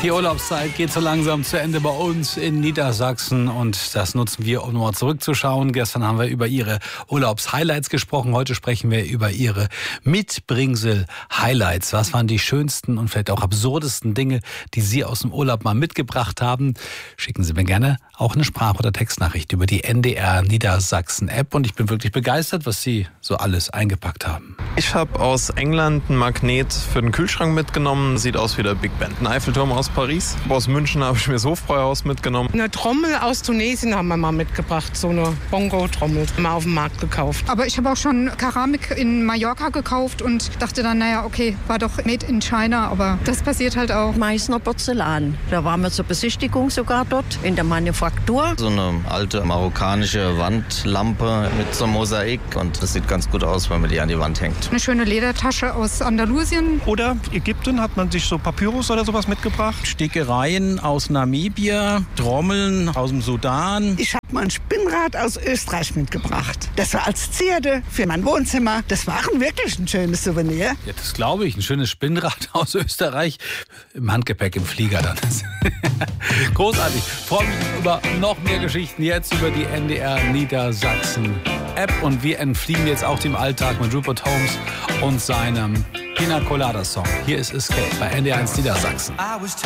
Die Urlaubszeit geht so langsam zu Ende bei uns in Niedersachsen und das nutzen wir, um nochmal zurückzuschauen. Gestern haben wir über Ihre Urlaubshighlights gesprochen. Heute sprechen wir über Ihre Mitbringsel-Highlights. Was waren die schönsten und vielleicht auch absurdesten Dinge, die Sie aus dem Urlaub mal mitgebracht haben? Schicken Sie mir gerne auch eine Sprach- oder Textnachricht über die NDR Niedersachsen App. Und ich bin wirklich begeistert, was Sie so alles eingepackt haben. Ich habe aus England einen Magnet für den Kühlschrank mitgenommen. Sieht aus wie der Big Ben. Ein Eiffelturm aus Paris. Aus München habe ich mir das Hofbräuhaus mitgenommen. Eine Trommel aus Tunesien haben wir mal mitgebracht. So eine Bongo-Trommel. Mal auf dem Markt gekauft. Aber ich habe auch schon Keramik in Mallorca gekauft und dachte dann, naja, okay, war doch made in China. Aber das passiert halt auch. Meißner Porzellan. Da waren wir zur Besichtigung sogar dort in der Manufaktur. So eine alte marokkanische Wandlampe mit so einem Mosaik. Und das sieht ganz gut aus, wenn man die an die Wand hängt. Eine schöne Ledertasche aus Andalusien. Oder Ägypten hat man sich so Papyrus oder sowas mitgebracht. Stickereien aus Namibia, Trommeln aus dem Sudan. Ich habe mal ein Spinnrad aus Österreich mitgebracht. Das war als Zierde für mein Wohnzimmer. Das war wirklich ein schönes Souvenir. Ja, das glaube ich. Ein schönes Spinnrad aus Österreich im Handgepäck im Flieger dann. Großartig. Freue mich über noch mehr Geschichten jetzt über die NDR Niedersachsen App. Und wir entfliehen jetzt auch dem Alltag mit Rupert Holmes und seinem Pina Colada Song. Hier ist Escape bei NDR 1 Niedersachsen.